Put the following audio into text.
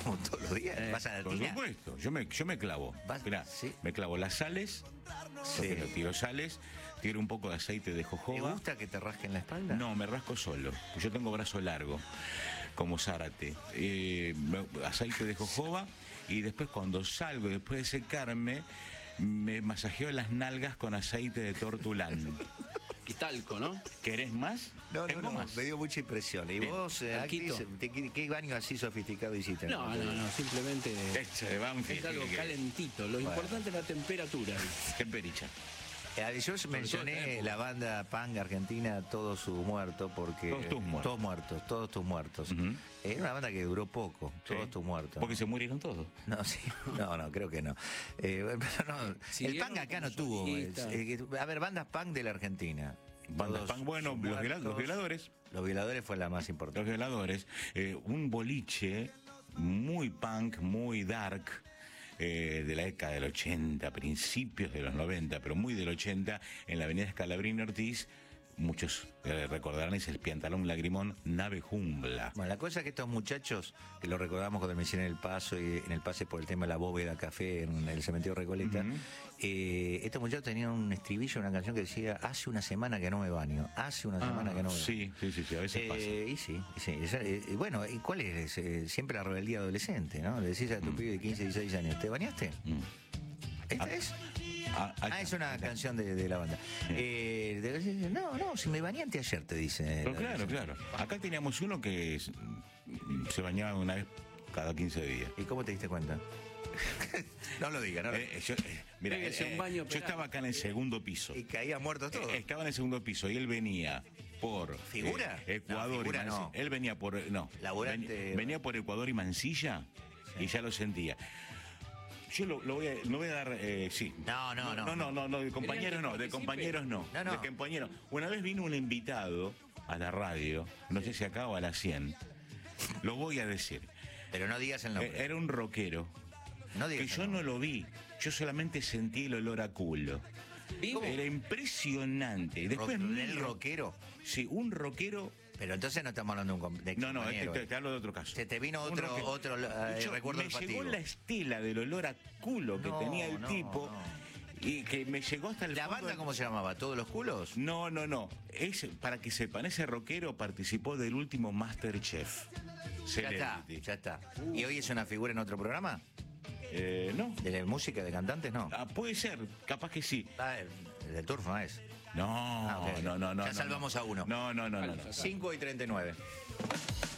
como todos los días. ¿Vas a la Por tina? supuesto, yo me clavo. Mirá, Sí. me clavo las sales, porque no tiro sales, tiro un poco de aceite de ¿Te jojoba. gusta que te rasquen la espalda? No, me rasco solo. Yo tengo brazo largo, como Zárate. Aceite de jojoba y después cuando salgo, después de secarme, me masajeo las nalgas con aceite de tortulán. Y talco, ¿no? ¿Querés más? No, Tengo más. me dio mucha impresión. ¿Y Bien. vos, Actis, qué baño así sofisticado hiciste? No, simplemente Se va un es algo que- calentito. Lo importante es la temperatura. Tempericha. Yo mencioné la banda punk argentina Todos sus muertos porque... Todos tus muertos. Todos tus muertos. Era una banda que duró poco, Todos tus muertos. Porque se murieron todos. No, sí, no, creo que no. Pero no, el punk acá no tuvo. A ver, bandas punk de la Argentina. Bandas punk, bueno, los violadores. Los violadores fue la más Los importante. violadores. Un boliche muy punk, muy dark. De la década del 80, principios de los 90, pero muy del 80, en la avenida Scalabrini Ortiz, muchos recordarán, es el Piantalón Lagrimón, Nave Jumbla. Bueno, la cosa es que estos muchachos, que lo recordamos cuando me hicieron el paso y en el pase por el tema de la bóveda café en el cementerio Recoleta, estos muchachos tenían un estribillo, una canción que decía, hace una semana que no me baño, hace una semana que no me baño. Sí, a veces pasa. Y sí. Bueno, ¿y cuál es? Siempre la rebeldía adolescente, ¿no? Le decís a tu pibe de 15, 16 años, ¿te bañaste? ¿Esta es? Es una canción de la banda. No, si me bañé anteayer, te dice. Pero claro. Acá teníamos uno que se bañaba una vez cada 15 días. ¿Y cómo te diste cuenta? No lo digas, Mira, Pégase un baño yo estaba acá en el segundo piso. Y caían muertos todos. Estaba en el segundo piso y él venía por ¿Figura? Ecuador No, figura y no. Mansilla. Él venía por Laburante. venía por Ecuador y Mansilla y ya lo sentía. Yo no voy a dar sí. No, de compañeros no, de compañeros no. De compañeros. Una vez vino un invitado a la radio, no sé si acá o a la 100. Lo voy a decir. Pero no digas el nombre. Era un rockero. No digas que el yo nombre. no lo vi, yo solamente sentí el olor a culo. Era impresionante. Y después ¿El rockero? Sí, un rockero. Pero entonces no estamos hablando de un compañero. Te hablo de otro caso. Se te vino otro recuerdo me llegó olfativo. la estela del olor a culo que tenía el tipo. Y que me llegó hasta el ¿La fondo banda cómo se llamaba? ¿Todos los culos? No. Para que sepan, ese rockero participó del último Masterchef. Ya está. ¿Y hoy es una figura en otro programa? No. ¿De la música, de cantantes? No. Puede ser, capaz que sí. El de Turf no es. No. Ya salvamos a uno. No. 5:39.